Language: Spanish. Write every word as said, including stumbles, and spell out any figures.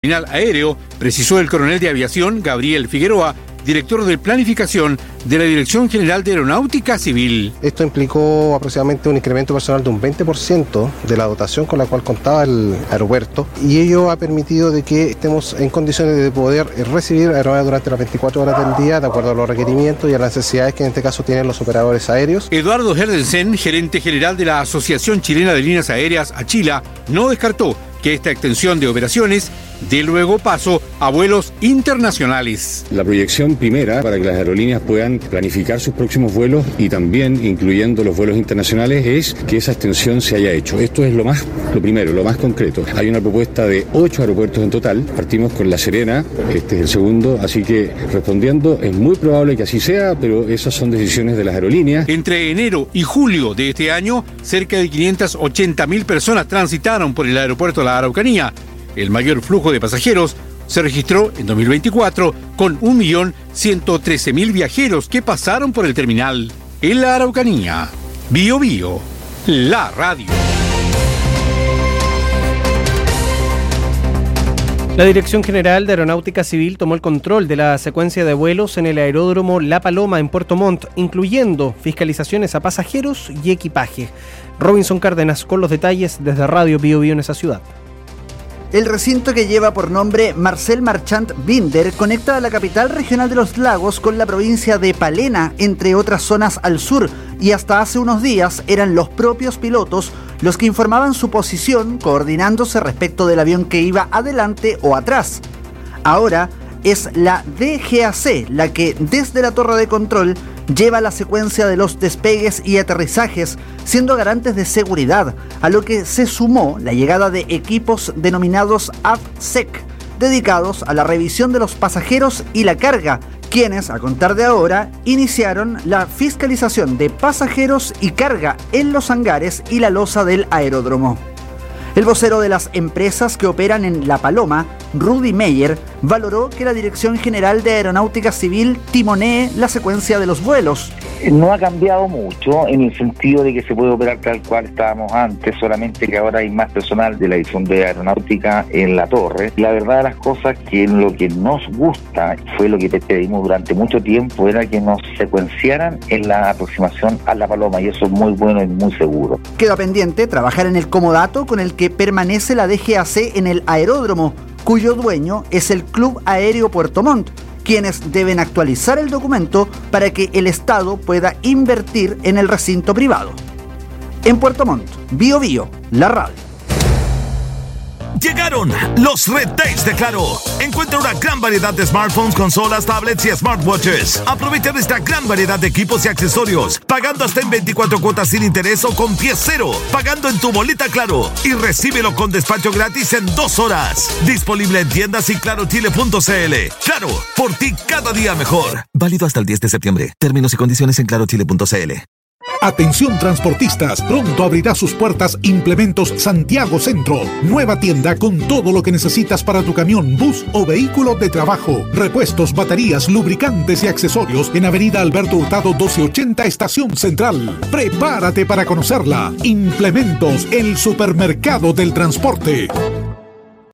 Terminal aéreo, precisó el coronel de aviación Gabriel Figueroa, director de planificación de la Dirección General de Aeronáutica Civil. Esto implicó aproximadamente un incremento personal de un veinte por ciento de la dotación con la cual contaba el aeropuerto, y ello ha permitido de que estemos en condiciones de poder recibir aeronaves durante las veinticuatro horas del día de acuerdo a los requerimientos y a las necesidades que en este caso tienen los operadores aéreos. Eduardo Herdensen, gerente general de la Asociación Chilena de Líneas Aéreas, ACHILA, no descartó que esta extensión de operaciones dé luego paso a vuelos internacionales. La proyección primera para que las aerolíneas puedan planificar sus próximos vuelos y también incluyendo los vuelos internacionales es que esa extensión se haya hecho. Esto es lo más, lo primero, lo más concreto. Hay una propuesta de ocho aeropuertos en total. Partimos con La Serena, este es el segundo, así que respondiendo es muy probable que así sea, pero esas son decisiones de las aerolíneas. Entre enero y julio de este año, cerca de quinientas ochenta mil personas transitaron por el aeropuerto de la Araucanía. El mayor flujo de pasajeros se registró en dos mil veinticuatro con un millón ciento trece mil viajeros que pasaron por el terminal. En la Araucanía, Bio Bio, la radio. La Dirección General de Aeronáutica Civil tomó el control de la secuencia de vuelos en el aeródromo La Paloma en Puerto Montt, incluyendo fiscalizaciones a pasajeros y equipaje. Robinson Cárdenas con los detalles desde Radio Bio Bio en esa ciudad. El recinto, que lleva por nombre Marcel Marchand Binder, conecta a la capital regional de los lagos con la provincia de Palena, entre otras zonas al sur, y hasta hace unos días eran los propios pilotos los que informaban su posición, coordinándose respecto del avión que iba adelante o atrás. Ahora es la D G A C la que, desde la torre de control, lleva la secuencia de los despegues y aterrizajes, siendo garantes de seguridad, a lo que se sumó la llegada de equipos denominados A V S E C, dedicados a la revisión de los pasajeros y la carga, quienes, a contar de ahora, iniciaron la fiscalización de pasajeros y carga en los hangares y la losa del aeródromo. El vocero de las empresas que operan en La Paloma, Rudy Meyer, valoró que la Dirección General de Aeronáutica Civil timonee la secuencia de los vuelos. No ha cambiado mucho en el sentido de que se puede operar tal cual estábamos antes, solamente que ahora hay más personal de la Dirección de Aeronáutica en la torre. La verdad de las cosas, que lo que nos gusta fue lo que pedimos durante mucho tiempo, era que nos secuenciaran en la aproximación a La Paloma, y eso es muy bueno y muy seguro. Queda pendiente trabajar en el comodato con el que permanece la D G A C en el aeródromo, cuyo dueño es el Club Aéreo Puerto Montt, quienes deben actualizar el documento para que el Estado pueda invertir en el recinto privado. En Puerto Montt, Bio Bio, la radio. Llegaron los Red Days de Claro. Encuentra una gran variedad de smartphones, consolas, tablets y smartwatches. Aprovecha de esta gran variedad de equipos y accesorios, pagando hasta en veinticuatro cuotas sin interés o con pie cero, pagando en tu boleta Claro, y recíbelo con despacho gratis en dos horas. Disponible en tiendas y claro chile punto c l. Claro, por ti cada día mejor. Válido hasta el diez de septiembre. Términos y condiciones en claro chile punto c l. Atención transportistas, pronto abrirá sus puertas Implementos Santiago Centro. Nueva tienda con todo lo que necesitas para tu camión, bus o vehículo de trabajo. Repuestos, baterías, lubricantes y accesorios en Avenida Alberto Hurtado doce ochenta, Estación Central. Prepárate para conocerla. Implementos, el supermercado del transporte.